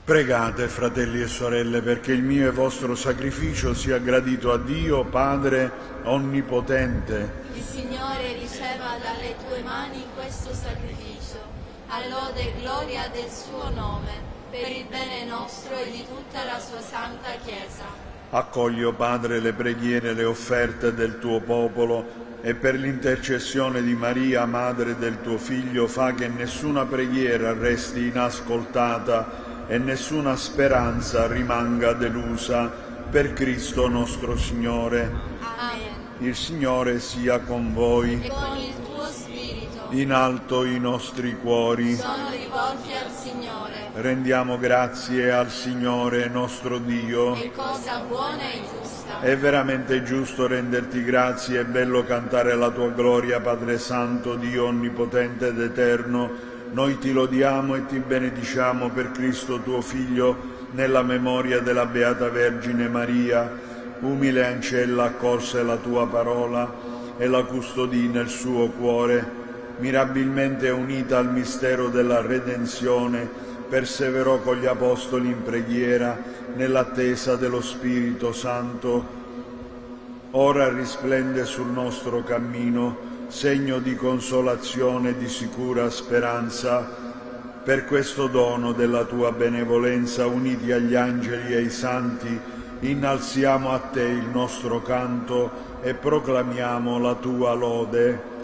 Pregate, fratelli e sorelle, perché il mio e vostro sacrificio sia gradito a Dio, Padre Onnipotente. Il Signore riceva dalle tue mani questo sacrificio, a lode e gloria del suo nome, per il bene nostro e di tutta la sua santa Chiesa. Accogli, o Padre, le preghiere e le offerte del tuo popolo e per l'intercessione di Maria, Madre del tuo Figlio, fa che nessuna preghiera resti inascoltata e nessuna speranza rimanga delusa, per Cristo nostro Signore. Amen. Il Signore sia con voi. E con il tuo spirito In alto i nostri cuori. sono rivolti al Signore. Rendiamo grazie al Signore nostro Dio. È cosa buona e giusta. È veramente giusto renderti grazie, è bello cantare la tua gloria, Padre Santo, Dio Onnipotente ed Eterno. Noi ti lodiamo e ti benediciamo per Cristo tuo Figlio, nella memoria della Beata Vergine Maria. Umile ancella accolse la tua parola e la custodì nel suo cuore. Mirabilmente unita al mistero della redenzione, perseverò con gli Apostoli in preghiera, nell'attesa dello Spirito Santo. Ora risplende sul nostro cammino, segno di consolazione e di sicura speranza. Per questo dono della tua benevolenza, uniti agli angeli e ai santi, innalziamo a te il nostro canto e proclamiamo la tua lode.